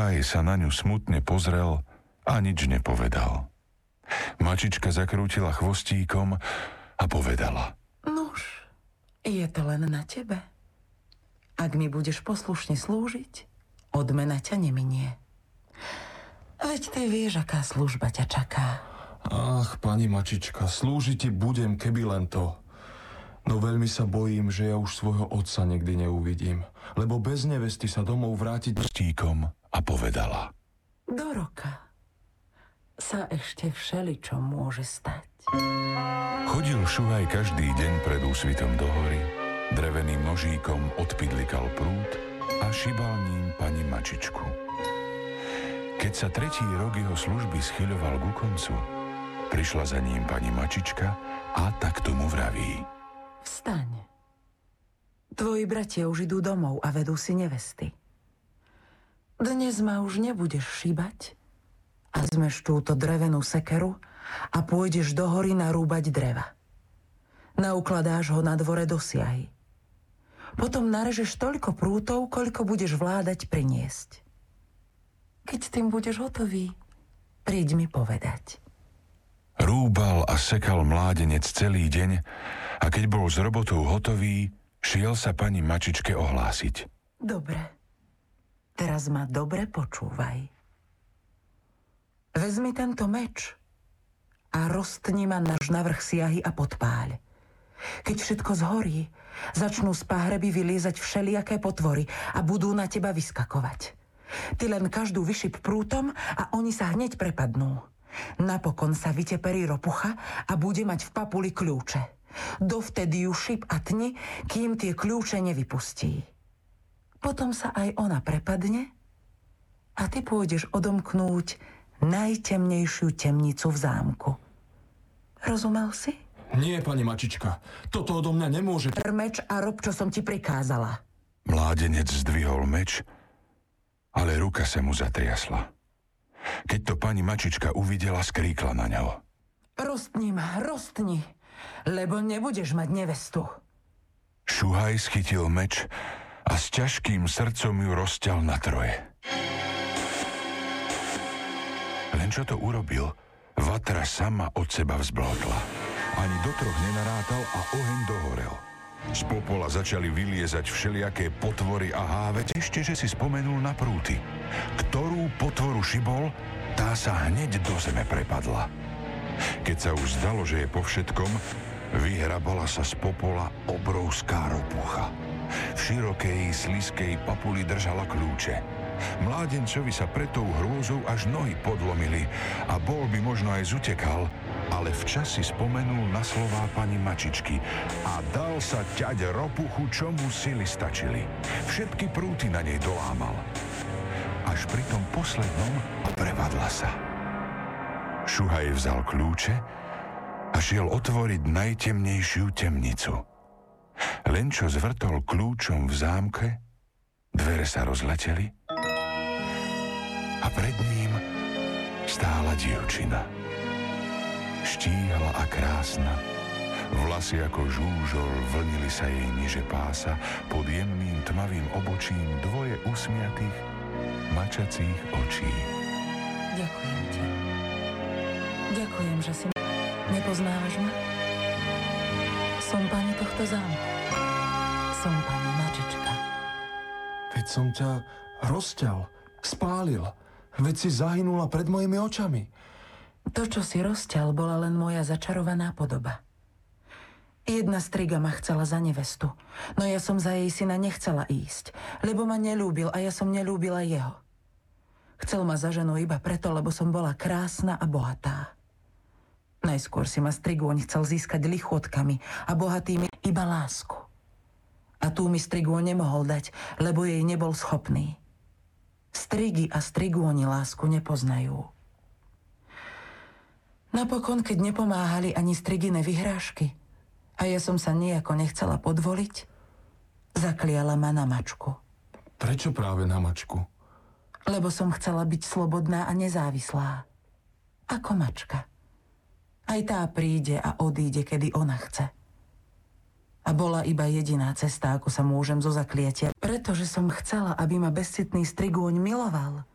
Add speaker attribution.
Speaker 1: Šuhaj sa na ňu smutne pozrel a nič nepovedal. Mačička zakrútila chvostíkom a povedala:
Speaker 2: Nuž, je to len na tebe. Ak mi budeš poslušne slúžiť, odmena ťa neminie. Veď ty vieš, aká služba ťa čaká.
Speaker 3: Ach, pani Mačička, slúžiť ti budem, keby len to. No veľmi sa bojím, že ja už svojho otca nikdy neuvidím, lebo bez nevesty sa domov vrátiť
Speaker 1: chvostíkom a povedala:
Speaker 2: Do roka sa ešte všeličo môže stať.
Speaker 1: Chodil Šuhaj každý deň pred úsvitom do hory, dreveným nožíkom odpidlikal prúd a šibal ním pani Mačičku. Keď sa tretí rok jeho služby schyľoval ku koncu, prišla za ním pani Mačička a tak tomu vraví:
Speaker 2: Vstaň. Tvoji bratia už idú domov a vedú si nevesty. Dnes ma už nebudeš šibať a zmeš túto drevenú sekeru a pôjdeš do hory narúbať dreva. Naukladáš ho na dvore do siahy. Potom narežeš toľko prútov, koľko budeš vládať priniesť. Keď s tým budeš hotový, príď mi povedať.
Speaker 1: Rúbal a sekal mládenec celý deň a keď bol s robotou hotový, šiel sa pani Mačičke ohlásiť.
Speaker 2: Dobre, teraz ma dobre počúvaj. Vezmi tento meč a roztni ma náš navrch siahy a podpáľ. Keď všetko zhorí, začnú z pahreby vyliezať všelijaké potvory a budú na teba vyskakovať. Ty len každú vyšip prútom a oni sa hneď prepadnú. Napokon sa vyteperí ropucha a bude mať v papuli kľúče. Dovtedy ju šip a tni, kým tie kľúče nevypustí. Potom sa aj ona prepadne a ty pôjdeš odomknúť najtemnejšiu temnicu v zámku. Rozumel si?
Speaker 3: Nie, pani Mačička, toto odo mňa nemôže.
Speaker 2: Meč a rob, čo som ti prikázala.
Speaker 1: Mládenec zdvihol meč, ale ruka sa mu zatriasla. Keď to pani Mačička uvidela, skríkla na ňo.
Speaker 2: Roztni ma, roztni, lebo nebudeš mať nevestu.
Speaker 1: Šuhaj schytil meč a s ťažkým srdcom ju rozťal na troje. Len čo to urobil, vatra sama od seba vzblokla. Ani do troch nenarátal a oheň dohorel. Z popola začali vyliezať všelijaké potvory a háve. Ešte, že si spomenul na prúty. Ktorú potvoru šibol, tá sa hneď do zeme prepadla. Keď sa už zdalo, že je po všetkom, vyhrabala sa z popola obrovská ropucha. V širokej, sliskej papuli držala kľúče. Mládencovi sa pred tou hrôzou až nohy podlomili a bol by možno aj zutekal, ale včas si spomenul na slová pani Mačičky a dal sa ťať ropuchu, čo mu sily stačili. Všetky prúty na nej dolámal. Až pri tom poslednom prevadla sa. Šuhaj vzal kľúče a šiel otvoriť najtemnejšiu temnicu. Len čo zvrtol kľúčom v zámke, dvere sa rozleteli a pred ním stála dievčina. Štíhla a krásna, vlasy ako žúžol vlnili sa jej niže pása, pod jemným tmavým obočím dvoje usmiatých, mačacích očí.
Speaker 2: Ďakujem ti. Ďakujem, že si nepoznávaš ma. Som pani tohto zámku. Som pani Mačička.
Speaker 3: Veď som ťa rozťal, spálil. Veď si zahynula pred mojimi očami.
Speaker 2: To, čo si rozťal, bola len moja začarovaná podoba. Jedna striga ma chcela za nevestu, no ja som za jej syna nechcela ísť, lebo ma neľúbil a ja som neľúbila jeho. Chcel ma za ženu iba preto, lebo som bola krásna a bohatá. Najskôr si ma strigôň chcel získať lichôtkami a bohatými iba lásku. A tú mi strigôň nemohol dať, lebo jej nebol schopný. Strigy a strigôni lásku nepoznajú. Napokon, keď nepomáhali ani strigine vyhrážky a ja som sa nejako nechcela podvoliť, zakliala ma na mačku.
Speaker 3: Prečo práve na mačku?
Speaker 2: Lebo som chcela byť slobodná a nezávislá. Ako mačka. Aj tá príde a odíde, kedy ona chce. A bola iba jediná cesta, ako sa môžem zo zaklietia. Pretože som chcela, aby ma bezcitný strigôň miloval.